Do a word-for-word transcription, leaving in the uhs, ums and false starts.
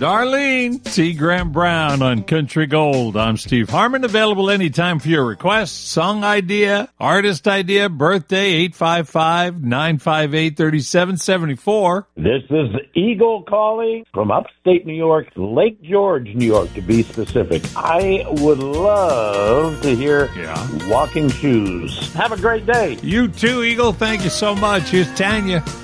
Darlene, T. Grant Brown on Country Gold. I'm Steve Harmon, available anytime for your requests, song idea, artist idea, birthday, eight five five, nine five eight, three seven seven four. This is Eagle calling from upstate New York, Lake George, New York, to be specific. I would love to hear yeah. Walking Shoes. Have a great day. You too, Eagle. Thank you so much. Here's Tanya.